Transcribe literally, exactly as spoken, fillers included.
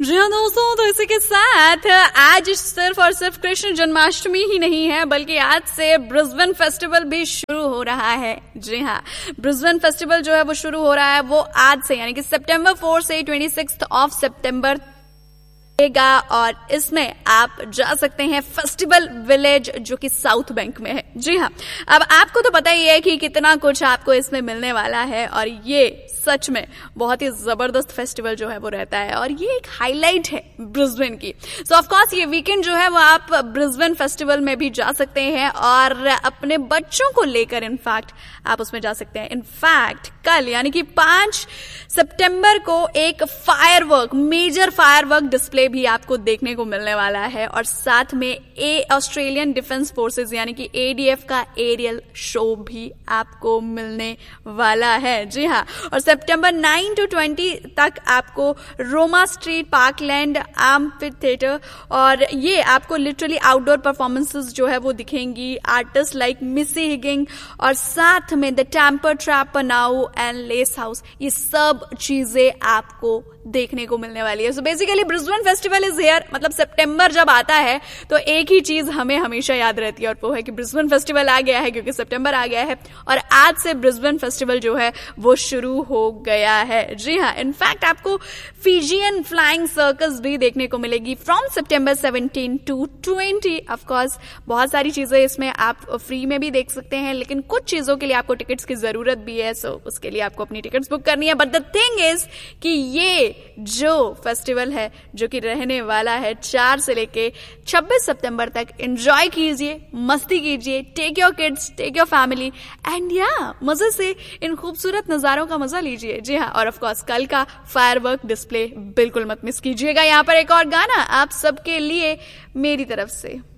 जी हाँ दोस्तों, तो इसी के साथ आज सिर्फ और सिर्फ कृष्ण जन्माष्टमी ही नहीं है, बल्कि आज से ब्रिस्बेन फेस्टिवल भी शुरू हो रहा है। जी हाँ, ब्रिस्बेन फेस्टिवल जो है वो शुरू हो रहा है वो आज से, यानी कि सितंबर फोर से ट्वेंटी सिक्स ऑफ सितंबर गा और इसमें आप जा सकते हैं फेस्टिवल विलेज जो कि साउथ बैंक में है। जी हाँ, अब आपको तो पता ही है कि कितना कुछ आपको इसमें मिलने वाला है और ये सच में बहुत ही जबरदस्त फेस्टिवल जो है वो रहता है और ये एक हाईलाइट है ब्रिस्बेन की। सो ऑफ कोर्स ये वीकेंड जो है वो आप ब्रिस्बेन फेस्टिवल में भी जा सकते हैं और अपने बच्चों को लेकर इनफैक्ट आप उसमें जा सकते हैं। इनफैक्ट कल यानी कि पांच सितंबर को एक फायरवर्क मेजर फायरवर्क डिस्प्ले भी आपको देखने को मिलने वाला है और साथ में ए ऑस्ट्रेलियन डिफेंस फोर्सेस यानी कि एडीएफ का एरियल शो भी आपको मिलने वाला है। जी हाँ, और सितंबर नाइन टू ट्वेंटी तक आपको Roma street parkland amphi theatre और ये आपको लिटरली आउटडोर परफॉर्मेंसेस जो है वो दिखेंगी, आर्टिस्ट लाइक मिसी हिगिंग और साथ में the temper trap पनाऊ and less house, ये सब चीजें आपको देखने को मिलने वाली है। So basically Brisbane festival is here, मतलब सितंबर जब आता है तो एक ही चीज हमें हमेशा याद रहती है और वो है कि ब्रिस्बेन फेस्टिवल आ गया है, क्योंकि सितंबर आ गया है और आज से ब्रिस्बेन फेस्टिवल जो है वो शुरू हो गया है। जी हाँ, इनफैक्ट आपको फिजियन फ्लाइंग सर्कस भी देखने को मिलेगी from September seventeen to twenty. Of course बहुत सारी चीजें इसमें आप फ्री में भी देख सकते हैं, लेकिन कुछ चीजों के लिए आपको टिकट्स की जरूरत भी है, सो उसके लिए आपको अपनी टिकट्स बुक करनी है। बट द थिंग इज कि ये जो फेस्टिवल है जो कि रहने वाला है चार से लेके छब्बीस सितंबर तक, एंजॉय कीजिए, मस्ती कीजिए, take your kids, take your family and या मजे से इन खूबसूरत नजारों का मजा लीजिए। जी हाँ, और ऑफ कोर्स कल का फायरवर्क डिस्प्ले बिल्कुल मत मिस कीजिएगा। यहाँ पर एक और गाना आप सबके लिए मेरी तरफ से।